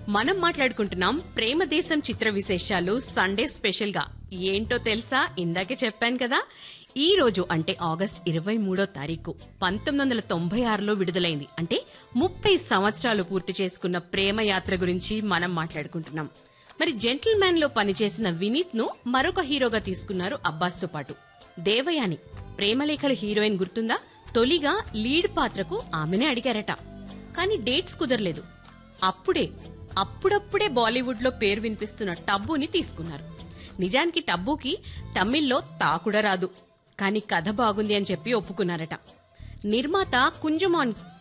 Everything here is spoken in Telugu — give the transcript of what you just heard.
మనం మాట్లాడుకుంటున్నాం ప్రేమ దేశం చిత్ర విశేషాలు సండే స్పెషల్ గా. ఏంటో తెలుసా, ఇందాకే చెప్పాను కదా, ఈ రోజు అంటే ఆగస్ట్ 23వ తారీఖు 1996లో విడుదలైంది. అంటే 30 సంవత్సరాలు పూర్తి చేసుకున్న ప్రేమ యాత్ర గురించి మనం మాట్లాడుకుంటున్నాం. మరి జెంటిల్ మ్యాన్ లో పనిచేసిన వినీత్ ను మరొక హీరోగా తీసుకున్నారు అబ్బాస్ తో పాటు. దేవయాని ప్రేమలేఖల హీరోయిన్ గుర్తుందా? తొలిగా లీడ్ పాత్రకు ఆమెనే అడిగారట, కానీ డేట్స్ కుదరలేదు. అప్పుడప్పుడే బాలీవుడ్ లో పేరు వినిపిస్తున్న టబ్బుని తీసుకున్నారు. నిజానికి టబ్బుకి తమిళ్లో తా కూడా రాదు, కానీ కథ బాగుంది అని చెప్పి ఒప్పుకున్నారట. నిర్మాత కుంజమాన్